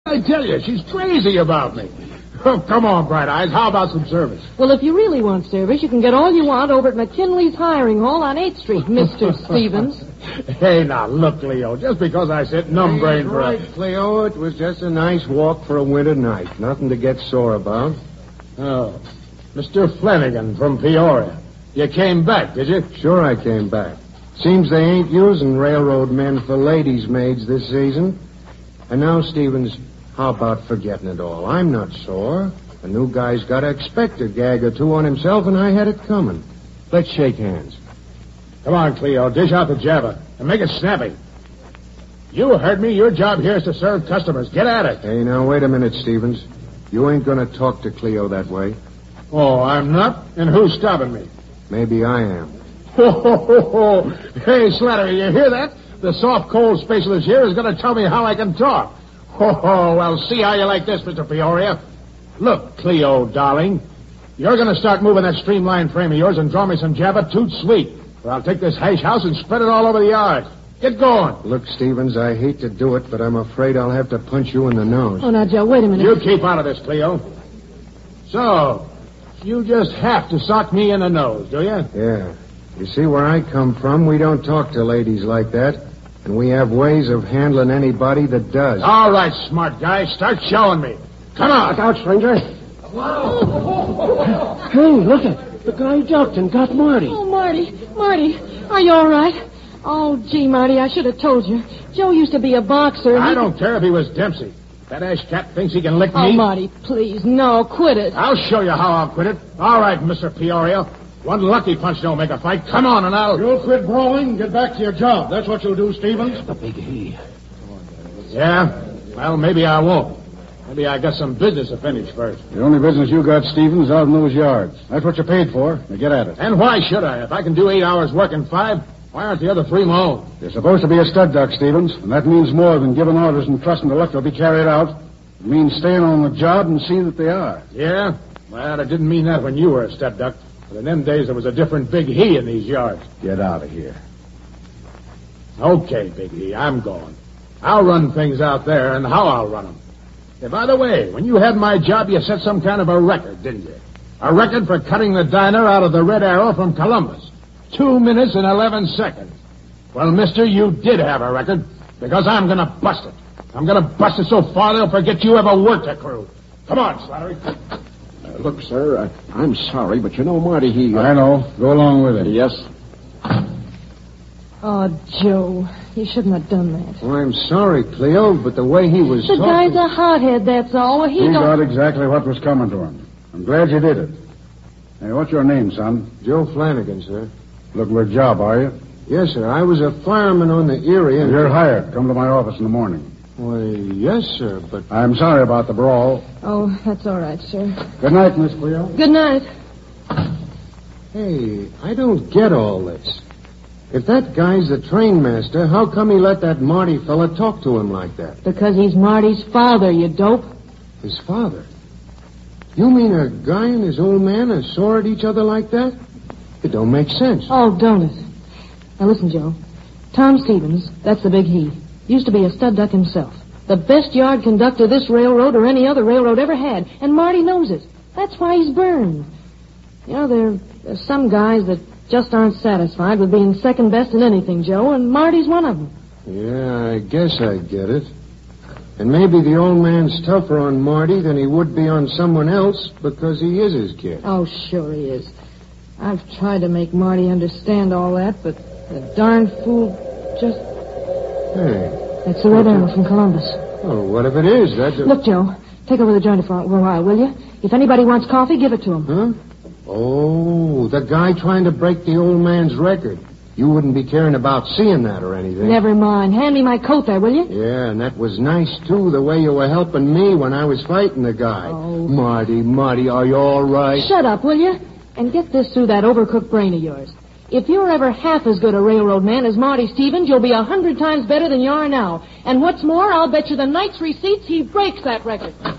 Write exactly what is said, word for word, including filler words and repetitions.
I tell you, she's crazy about me. Oh, come on, Bright Eyes. How about some service? Well, if you really want service, you can get all you want over at McKinley's Hiring Hall on eighth Street, Mister Stevens. Hey, now, look, Cleo, just because I sit numb-brained for right, a... Cleo, it was just a nice walk for a winter night. Nothing to get sore about. Oh, Mister Flanagan from Peoria. You came back, did you? Sure I came back. Seems they ain't using railroad men for ladies' maids this season. And now, Stevens, how about forgetting it all? I'm not sore. The new guy's got to expect a gag or two on himself, and I had it coming. Let's shake hands. Come on, Cleo, dish out the Java and make it snappy. You heard me. Your job here is to serve customers. Get at it. Hey, now, wait a minute, Stevens. You ain't going to talk to Cleo that way. Oh, I'm not? And who's stopping me? Maybe I am. Ho, ho, ho, ho. Hey, Slattery, you hear that? The soft coal specialist here is going to tell me how I can talk. Ho, ho, well, see how you like this, Mister Peoria. Look, Cleo, darling, you're going to start moving that streamlined frame of yours and draw me some Java toot sweet, or I'll take this hash house and spread it all over the yard. Get going. Look, Stevens, I hate to do it, but I'm afraid I'll have to punch you in the nose. Oh, now, Joe, wait a minute. You keep out of this, Cleo. So, you just have to sock me in the nose, do you? Yeah. You see, where I come from, we don't talk to ladies like that, and we have ways of handling anybody that does. All right, smart guy, start showing me. Come on. Look out, stranger. Hey, look it. The guy ducked and got Marty. Oh, Marty. Marty, are you all right? Oh, gee, Marty, I should have told you. Joe used to be a boxer. I he... don't care if he was Dempsey. That ash cat thinks he can lick Oh, me. Marty, please, no, quit it. I'll show you how I'll quit it. All right, Mister Peoria. One lucky punch don't make a fight. Come on, and I'll... You'll quit brawling and get back to your job. That's what you'll do, Stevens. The big he. Yeah? Well, maybe I won't. Maybe I got some business to finish first. The only business you got, Stevens, out in those yards. That's what you're paid for. Now get at it. And why should I? If I can do eight hours work in five, why aren't the other three my own? You're supposed to be a stud duck, Stevens, and that means more than giving orders and trusting the luck they'll be carried out. It means staying on the job and see that they are. Yeah? Well, I didn't mean that when you were a stud duck. But in them days, there was a different Big He in these yards. Get out of here. Okay, Big He, I'm going. I'll run things out there, and how I'll run them. Hey, by the way, when you had my job, you set some kind of a record, didn't you? A record for cutting the diner out of the Red Arrow from Columbus. Two minutes and eleven seconds. Well, mister, you did have a record, because I'm going to bust it. I'm going to bust it so far they'll forget you ever worked a crew. Come on, Slattery. Uh, look, sir, uh, I'm sorry, but you know, Marty, he... Uh... I know. Go along with it. Yes. Oh, Joe, you shouldn't have done that. Oh, I'm sorry, Cleo, but the way he was The talking... guy's a hothead, that's all. Well, he, He don't... got exactly what was coming to him. I'm glad you did it. Hey, what's your name, son? Joe Flanagan, sir. Looking for a job, are you? Yes, sir. I was a fireman on the Erie and... You're hired. Come to my office in the morning. Why, yes, sir, but... I'm sorry about the brawl. Oh, that's all right, sir. Good night, Miss Cleo. Good night. Hey, I don't get all this. If that guy's the train master, how come he let that Marty fella talk to him like that? Because he's Marty's father, you dope. His father? You mean a guy and his old man are sore at each other like that? It don't make sense. Oh, don't it? Now, listen, Joe. Tom Stevens, that's the Big He, used to be a stud duck himself. The best yard conductor this railroad or any other railroad ever had. And Marty knows it. That's why he's burned. You know, there, there's some guys that just aren't satisfied with being second best in anything, Joe, and Marty's one of them. Yeah, I guess I get it. And maybe the old man's tougher on Marty than he would be on someone else because he is his kid. Oh, sure he is. I've tried to make Marty understand all that, but the darn fool just... Hey. That's the Red Arrow from Columbus. Oh, what if it is? That's a... Look, Joe, take over the joint for a while, will you? If anybody wants coffee, give it to him. Huh? Oh, the guy trying to break the old man's record. You wouldn't be caring about seeing that or anything. Never mind. Hand me my coat there, will you? Yeah, and that was nice, too, the way you were helping me when I was fighting the guy. Oh. Marty, Marty, are you all right? Shut up, will you? And get this through that overcooked brain of yours. If you're ever half as good a railroad man as Marty Stevens, you'll be a hundred times better than you are now. And what's more, I'll bet you the night's receipts he breaks that record.